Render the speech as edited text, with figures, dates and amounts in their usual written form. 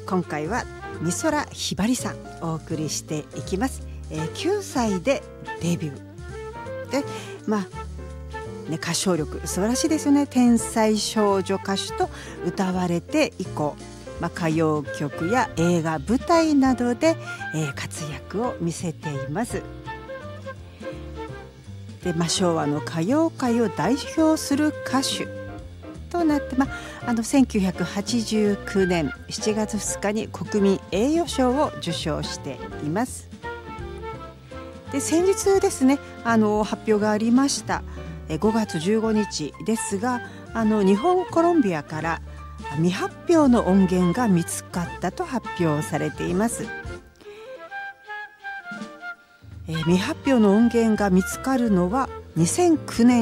今回は美空ひばりさんお送りしていきます。9歳でデビューで、歌唱力素晴らしいですよね。天才少女歌手と歌われて以降、歌謡曲や映画舞台などで、活躍を見せています。で、昭和の歌謡界を代表する歌手となって、1989年7月2日に国民栄誉賞を受賞しています。で、先日ですね、発表がありました5月15日ですが、日本コロンビアから未発表の音源が見つかったと発表されています。未発表の音源が見つかるのは2009年